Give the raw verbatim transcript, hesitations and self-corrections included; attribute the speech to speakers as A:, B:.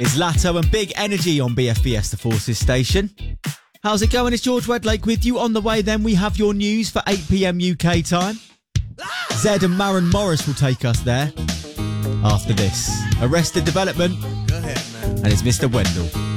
A: It's Latto and Big Energy on B F B S The Forces station. How's it going? It's George Wedlake with you. On the way then, we have your news for eight p m U K time. Zed and Maren Morris will take us there. After this, Arrested Development.
B: Go ahead, man.
A: And it's Mister Wendell.